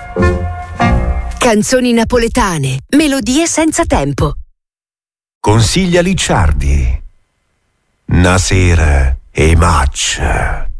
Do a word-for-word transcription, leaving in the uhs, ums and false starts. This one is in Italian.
Canzoni napoletane, melodie senza tempo. Consiglia Licciardi. Nasera e match.